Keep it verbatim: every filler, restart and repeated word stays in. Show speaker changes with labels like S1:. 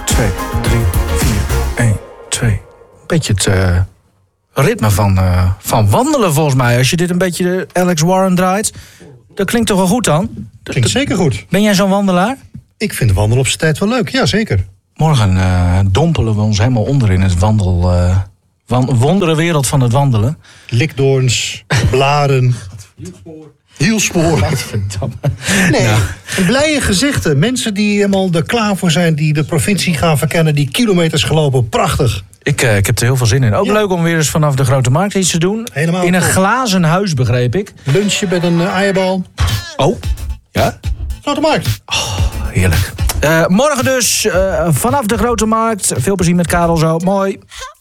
S1: twee, drie, vier, één, twee. Beetje het uh, ritme van, uh, van wandelen volgens mij. Als je dit een beetje Alex Warren draait. Dat klinkt toch wel goed dan?
S2: Klinkt zeker goed.
S1: Ben jij zo'n wandelaar?
S2: Ik vind wandelen op zijn tijd wel leuk, ja zeker.
S1: Morgen uh, dompelen we ons helemaal onder in het wandel... Uh, wan- wonderenwereld van het wandelen.
S2: Likdoorns, blaren... Hielspoor.
S1: Verdamme.
S2: Nee,
S1: nou.
S2: Blije gezichten. Mensen die helemaal er klaar voor zijn, die de provincie gaan verkennen, die kilometers gelopen. Prachtig.
S1: Ik, uh, ik heb er heel veel zin in. Ook ja. leuk om weer eens vanaf de Grote Markt iets te doen.
S2: Helemaal
S1: in een
S2: top.
S1: glazen huis, begreep ik.
S2: Lunchje met een uh, eierbal.
S1: Oh, ja?
S2: Grote Markt.
S1: Oh, heerlijk. Uh, morgen dus uh, vanaf de Grote Markt. Veel plezier met Karel zo. Mooi.